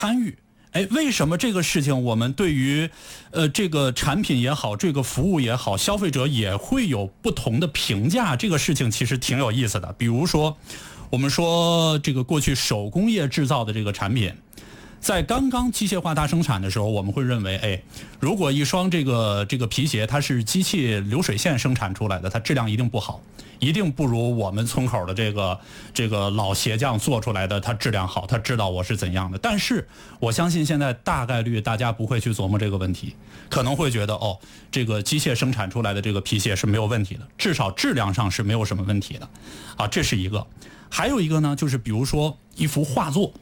参与。为什么这个事情我们对于这个产品也好，这个服务也好，消费者也会有不同的评价？这个事情其实挺有意思的。比如说，我们说这个过去手工业制造的这个产品，在刚刚机械化大生产的时候，我们会认为，如果一双这个皮鞋它是机器流水线生产出来的，它质量一定不好，一定不如我们村口的这个老鞋匠做出来的它质量好，他知道我是怎样的。但是我相信现在大概率大家不会去琢磨这个问题，可能会觉得这个机械生产出来的这个皮鞋是没有问题的，至少质量上是没有什么问题的啊，这是一个。还有一个呢，就是比如说一幅画作，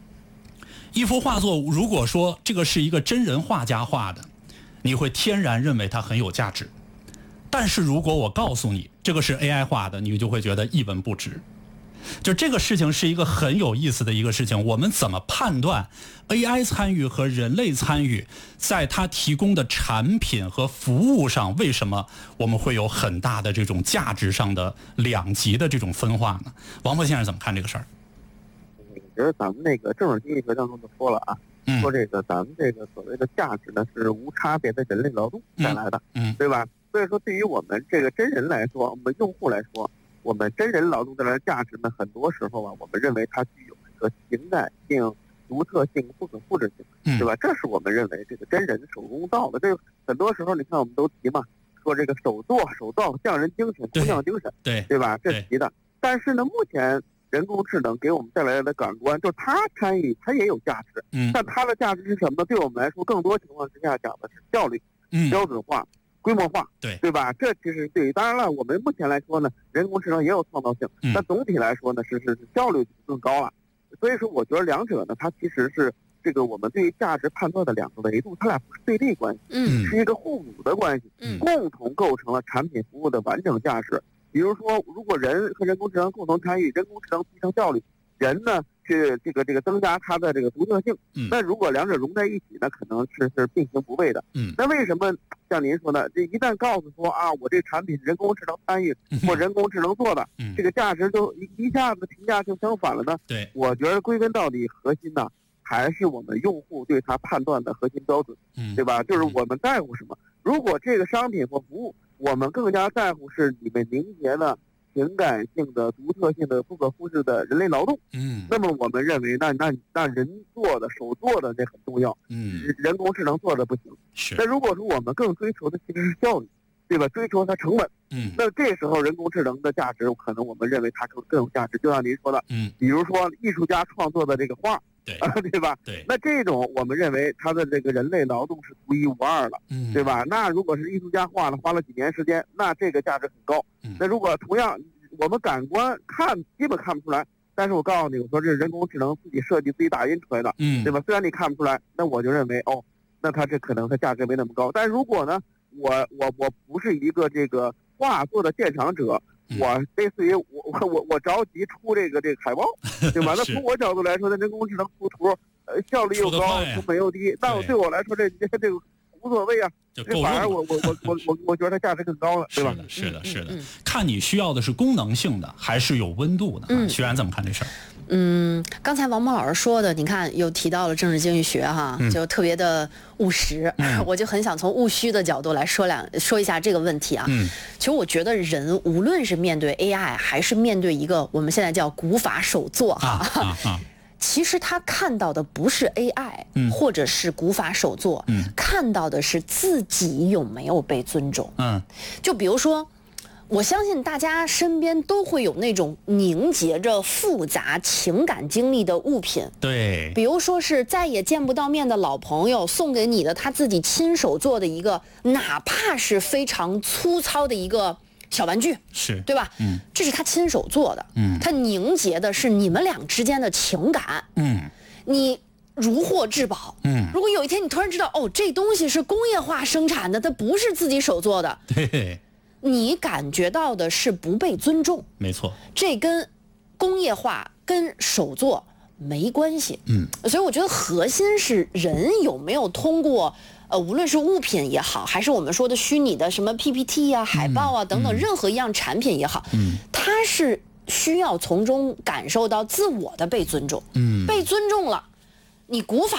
如果说这个是一个真人画家画的，你会天然认为它很有价值。但是如果我告诉你这个是 AI 画的，你就会觉得一文不值。就这个事情是一个很有意思的一个事情，我们怎么判断 AI 参与和人类参与在它提供的产品和服务上，为什么我们会有很大的这种价值上的两极的这种分化呢？王博先生怎么看这个事儿？ 我觉得咱们那个政治经济学当中就说了啊，说这个咱们这个所谓的价值呢是无差别的人类劳动带来的，对吧？所以说对于我们这个真人来说，我们用户来说，我们真人劳动带来的价值呢，很多时候啊，我们认为它具有一个情感性、独特性、不可复制性，对吧？这是我们认为这个真人手工造的。这个很多时候你看我们都提嘛，说这个手作手造匠人精神、工匠精神，对吧？这提的。但是呢，目前人工智能给我们带来的感官，就是它参与，它也有价值，但它的价值是什么呢？对我们来说，更多情况之下讲的是效率、标准化、规模化，对吧？这其实对于，当然了，我们目前来说呢，人工智能也有创造性，但总体来说呢，是效率更高了。所以说，我觉得两者呢，它其实是这个我们对于价值判断的两个维度，它俩不是对立关系，是一个互补的关系，共同构成了产品服务的完整价值。比如说，如果人和人工智能共同参与，人工智能提升效率，人呢是这个增加它的这个独特性。那如果两者融在一起，那可能是并行不悖的。那为什么像您说的，这一旦告诉说啊，我这产品人工智能参与或人工智能做的，这个价值就一下子评价就相反了呢？我觉得归根到底核心呢，还是我们用户对它判断的核心标准，对吧？就是我们在乎什么。如果这个商品或服务，我们更加在乎是里面凝结的情感性的、独特性的、不可复制的人类劳动，那么我们认为那人做的、手做的那很重要，人工智能做的不行。那如果说我们更追求的其实是效率，对吧？追求它成本，那这时候人工智能的价值，可能我们认为它更有价值。就像您说的，比如说艺术家创作的这个画，对吧？那这种我们认为它的这个人类劳动是独一无二的，对吧？那如果是艺术家画了，花了几年时间，那这个价值很高。那如果同样我们感官基本看不出来，但是我告诉你，我说这是人工智能自己设计、自己打印出来的，对吧？虽然你看不出来，那我就认为那它这可能它价值没那么高。但如果呢，我不是一个这个画作的鉴赏者。我类似于我着急出这个海报，对吧？那从我角度来说，那人工智能出图，效率又高，成本又低，那对我来说这个无所谓啊。这反而我觉得它价值更高了，对吧？ 是的，看你需要的是功能性的还是有温度的？徐然怎么看这事儿？ 刚才王蒙老师说的，你看又提到了政治经济学哈，就特别的务实，我就很想从务虚的角度来说一下这个问题啊。其实我觉得人无论是面对 AI 还是面对一个我们现在叫古法手作其实他看到的不是 AI，或者是古法手作，看到的是自己有没有被尊重。就比如说。我相信大家身边都会有那种凝结着复杂情感经历的物品， 对， 比如说是再也见不到面的老朋友送给你的他自己亲手做的一个，哪怕是非常粗糙的一个小玩具， 是对吧？这是他亲手做的，他凝结的是你们俩之间的情感，你如获至宝，如果有一天你突然知道，这东西是工业化生产的，它不是自己手做的， 对。 你感觉到的是不被尊重， 没错， 这跟工业化跟手作没关系。所以我觉得核心是人有没有通过无论是物品也好，还是我们说的虚拟的什么 PPT 啊、海报啊等等，任何一样产品也好，它是需要从中感受到自我的被尊重。被尊重了， 你古法